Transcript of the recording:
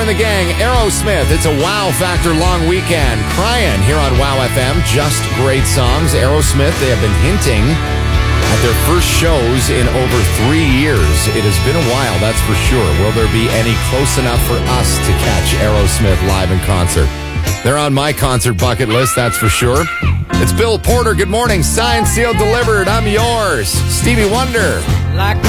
and the gang, Aerosmith. It's a wow factor long weekend. Crying here on Wow FM. Just great songs. Aerosmith, they have been hinting at their first shows in over 3 years. It has been a while, that's for sure. Will there be any close enough for us to catch Aerosmith live in concert? They're on my concert bucket list, that's for sure. It's Bill Porter. Good morning. Signed, sealed, delivered. I'm yours. Stevie Wonder. Like